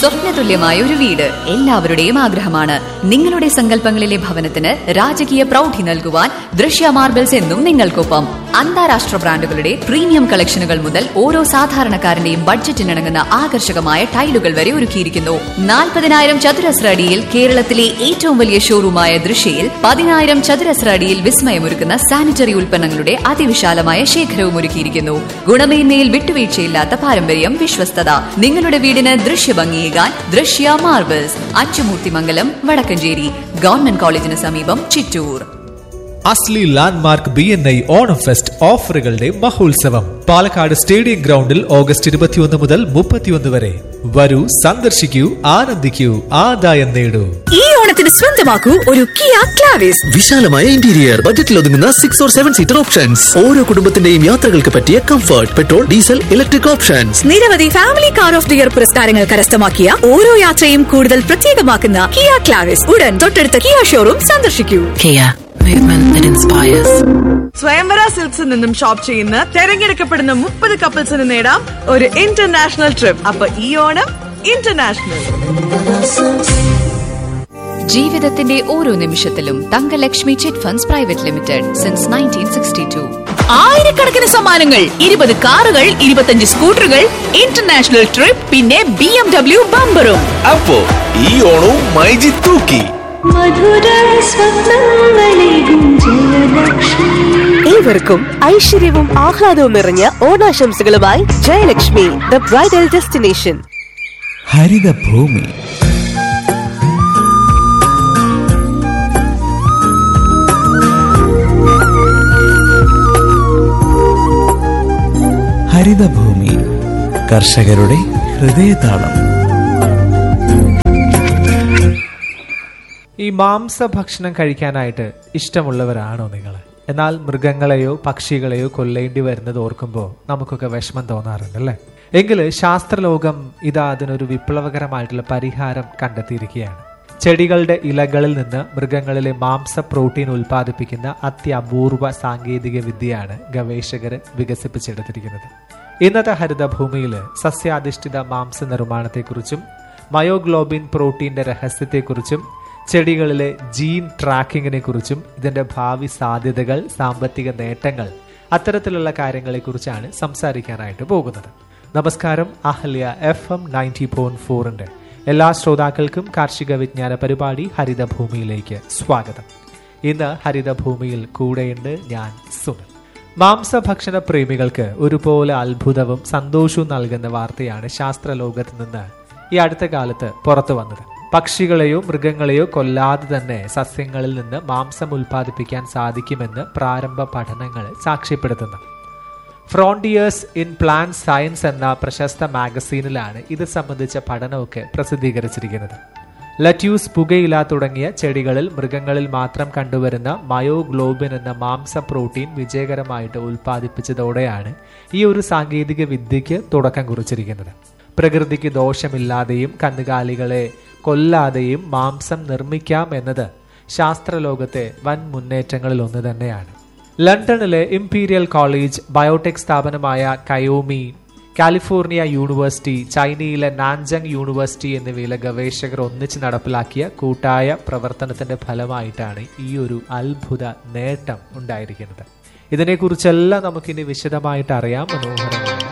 സ്വപ്നതുല്യമായ ഒരു വീട് എല്ലാവരുടെയും ആഗ്രഹമാണ്. നിങ്ങളുടെ സങ്കല്പങ്ങളിലെ ഭവനത്തിന് രാജകീയ പ്രൗഢി നൽകുവാൻ ദൃശ്യ മാർബിൾസ് എന്നും നിങ്ങൾക്കൊപ്പം. അന്താരാഷ്ട്ര ബ്രാൻഡുകളുടെ പ്രീമിയം കളക്ഷനുകൾ മുതൽ ഓരോ സാധാരണക്കാരന്റെയും ബഡ്ജറ്റിനിണങ്ങുന്ന ആകർഷകമായ ടൈലുകൾ വരെ ഒരുക്കിയിരിക്കുന്നു. 40,000 ചതുരശ്ര അടിയിൽ കേരളത്തിലെ ഏറ്റവും വലിയ ഷോറൂമായ ദൃശ്യയിൽ 10,000 ചതുരശ്ര അടിയിൽ വിസ്മയമൊരുക്കുന്ന സാനിറ്ററി ഉൽപ്പന്നങ്ങളുടെ അതിവിശാലമായ ശേഖരവും ഒരുക്കിയിരിക്കുന്നു. ഗുണമേന്മയിൽ വിട്ടുവീഴ്ചയില്ലാത്ത പാരമ്പര്യം, വിശ്വസ്തത. നിങ്ങളുടെ വീടിന് ദൃശ്യഭംഗിയേകാൻ ദൃശ്യ മാർബിൾസ്, അച്ചുമൂർത്തിമംഗലം, വടക്കഞ്ചേരി. ഗവൺമെന്റ് കോളേജിന് സമീപം, ചിറ്റൂർ. അസ്ലി ലാൻഡ്മാർക്ക് BNI ഓണം ഫെസ്റ്റ് ഓഫറുകളുടെ മഹോത്സവം പാലക്കാട് സ്റ്റേഡിയം ഗ്രൗണ്ടിൽ ഓഗസ്റ്റ് 21 മുതൽ 31 വരെ. വരൂ, സന്ദർശിക്കൂ, ആനന്ദിക്കൂ, ആദായം നേടൂ. ഈ ഓണത്തിന് സ്വന്തമാക്കൂ ഒരു കിയ ക്ലാവിസ്. വിശാലമായ ഇന്റീരിയർ, ബജറ്റിൽ ഒതുങ്ങുന്ന 6 or 7 സീറ്റർ ഓപ്ഷൻസ്, ഓരോ കുടുംബത്തിന്റെയും യാത്രകൾക്ക് പറ്റിയ comfort, petrol, diesel, electric options. നിരവധി family car of the year പുരസ്കാരങ്ങൾ കരസ്ഥമാക്കിയ ഓരോ യാത്രയും കൂടുതൽ പ്രത്യേകമാക്കുന്ന കിയ ക്ലാവിസ് ഉടൻ തൊട്ടടുത്ത കിയ ഷോറൂം സന്ദർശിക്കൂ. സ്വയംവര സിൽക്സിൽ നിന്നും ഷോപ്പ് ചെയ്യുന്ന തെരഞ്ഞെടുക്കപ്പെടുന്ന 30 കപ്പിൾസിന് നേടാം ഒരു ഇന്റർനാഷണൽ ട്രിപ്പ്. അപ്പൊ ഈ ഓണം ഇന്റർനാഷണൽ. ജീവിതത്തിന്റെ ഓരോ നിമിഷത്തിലും Thankalakshmi chit funds private limited since 1962. ആയിരക്കണക്കിന് സമ്മാനങ്ങൾ, 20 കാറുകൾ, 25 സ്കൂട്ടറുകൾ, ഇന്റർനാഷണൽ ട്രിപ്പ്, പിന്നെ BMW ബമ്പറും. അപ്പോ ഈ ഓണവും മൈജി തൂക്കി. ഏവർക്കും ഐശ്വര്യവും ആഹ്ലാദവും നിറഞ്ഞ ഓണാശംസകളുമായി ജയലക്ഷ്മി, ദ ബ്രൈഡൽ ഡെസ്റ്റിനേഷൻ. ഹരിതഭൂമി. ഹരിതഭൂമി, കർഷകരുടെ ഹൃദയതാളം. ഈ മാംസഭക്ഷണം കഴിക്കാനായിട്ട് ഇഷ്ടമുള്ളവരാണോ നിങ്ങൾ? എന്നാൽ മൃഗങ്ങളെയോ പക്ഷികളെയോ കൊല്ലേണ്ടി വരുന്നത് ഓർക്കുമ്പോൾ നമുക്കൊക്കെ വിഷമം തോന്നാറുണ്ടല്ലേ? എങ്കിൽ ശാസ്ത്രലോകം അതിനൊരു വിപ്ലവകരമായിട്ടുള്ള പരിഹാരം കണ്ടെത്തിയിരിക്കുകയാണ്. ചെടികളുടെ ഇലകളിൽ നിന്ന് മൃഗങ്ങളിലെ മാംസ പ്രോട്ടീൻ ഉൽപ്പാദിപ്പിക്കുന്ന അത്യപൂർവ സാങ്കേതിക വിദ്യയാണ് ഗവേഷകർ വികസിപ്പിച്ചെടുത്തിരിക്കുന്നത്. ഇന്നത്തെ ഹരിതഭൂമിയിൽ സസ്യാധിഷ്ഠിത മാംസ നിർമ്മാണത്തെക്കുറിച്ചും മയോഗ്ലോബിൻ പ്രോട്ടീന്റെ രഹസ്യത്തെക്കുറിച്ചും ചെടികളിലെ ജീൻ ട്രാക്കിങ്ങിനെ കുറിച്ചും ഇതിന്റെ ഭാവി സാധ്യതകൾ, സാമ്പത്തിക നേട്ടങ്ങൾ, അത്തരത്തിലുള്ള കാര്യങ്ങളെക്കുറിച്ചാണ് സംസാരിക്കാനായിട്ട് പോകുന്നത്. നമസ്കാരം. അഹല്യ FM 90.4 എല്ലാ ശ്രോതാക്കൾക്കും കാർഷിക വിജ്ഞാന പരിപാടി ഹരിതഭൂമിയിലേക്ക് സ്വാഗതം. ഇന്ന് ഹരിതഭൂമിയിൽ കൂടെയുണ്ട് ഞാൻ, സുനിൽ. മാംസഭക്ഷണ പ്രേമികൾക്ക് ഒരുപോലെ അത്ഭുതവും സന്തോഷവും നൽകുന്ന വാർത്തയാണ് ശാസ്ത്രലോകത്ത് നിന്ന് ഈ അടുത്ത കാലത്ത് പുറത്തു വന്നത്. പക്ഷികളെയോ മൃഗങ്ങളെയോ കൊല്ലാതെ തന്നെ സസ്യങ്ങളിൽ നിന്ന് മാംസം ഉൽപ്പാദിപ്പിക്കാൻ സാധിക്കുമെന്ന് പ്രാരംഭ പഠനങ്ങൾ സാക്ഷ്യപ്പെടുത്തുന്നു. ഫ്രോണ്ടിയേഴ്സ് ഇൻ പ്ലാന്റ് സയൻസ് എന്ന പ്രശസ്ത മാഗസീനിലാണ് ഇത് സംബന്ധിച്ച പഠനമൊക്കെ പ്രസിദ്ധീകരിച്ചിരിക്കുന്നത്. ലറ്റ്യൂസ്, പുകയില തുടങ്ങിയ ചെടികളിൽ മൃഗങ്ങളിൽ മാത്രം കണ്ടുവരുന്ന മയോഗ്ലോബിൻ എന്ന മാംസ പ്രോട്ടീൻ വിജയകരമായിട്ട് ഉൽപ്പാദിപ്പിച്ചതോടെയാണ് ഈ ഒരു സാങ്കേതിക വിദ്യയ്ക്ക് തുടക്കം കുറിച്ചിരിക്കുന്നത്. പ്രകൃതിക്ക് ദോഷമില്ലാതെയും കന്നുകാലികളെ കൊല്ലാതെയും മാംസം നിർമ്മിക്കാം എന്നത് ശാസ്ത്രലോകത്തെ വൻ മുന്നേറ്റങ്ങളിൽ ഒന്ന് തന്നെയാണ്. ലണ്ടനിലെ ഇംപീരിയൽ കോളേജ്, ബയോടെക് സ്ഥാപനമായ കയോമി, കാലിഫോർണിയ യൂണിവേഴ്സിറ്റി, ചൈനയിലെ നാൻജങ് യൂണിവേഴ്സിറ്റി എന്നിവയിലെ ഗവേഷകർ ഒന്നിച്ച് നടപ്പിലാക്കിയ കൂട്ടായ പ്രവർത്തനത്തിന്റെ ഫലമായിട്ടാണ് ഈ ഒരു അത്ഭുത നേട്ടം ഉണ്ടായിരിക്കുന്നത്. ഇതിനെക്കുറിച്ചെല്ലാം നമുക്കിനി വിശദമായിട്ട് അറിയാം. മനോഹരമായ